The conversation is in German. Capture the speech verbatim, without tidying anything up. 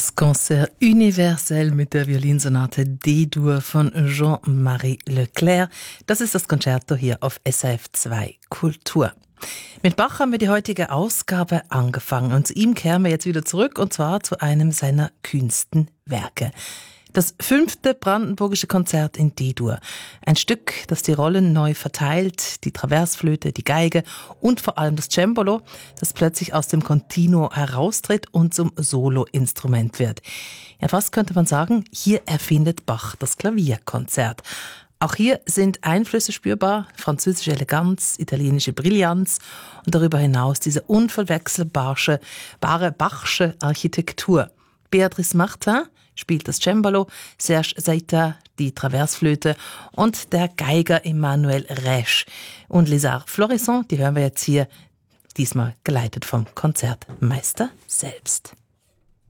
Das Concert universell mit der Violinsonate D-Dur von Jean-Marie Leclerc. Das ist das Concerto hier auf S R F zwei Kultur. Mit Bach haben wir die heutige Ausgabe angefangen und zu ihm kehren wir jetzt wieder zurück und zwar zu einem seiner kühnsten Werke. Das fünfte brandenburgische Konzert in D-Dur. Ein Stück, das die Rollen neu verteilt, die Traversflöte, die Geige und vor allem das Cembalo, das plötzlich aus dem Continuo heraustritt und zum Soloinstrument wird. Ja, fast könnte man sagen, hier erfindet Bach das Klavierkonzert. Auch hier sind Einflüsse spürbar, französische Eleganz, italienische Brillanz und darüber hinaus diese unverwechselbare bare Bachsche Architektur. Béatrice Martin spielt das Cembalo, Serge Saïta die Traversflöte und der Geiger Emmanuel Rèche. Und Les Arts Florissants, die hören wir jetzt hier, diesmal geleitet vom Konzertmeister selbst.